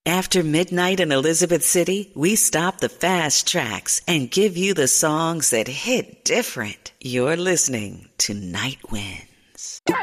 After midnight in Elizabeth City, we stop the fast tracks and give you the songs that hit different. You're listening to Night Winds.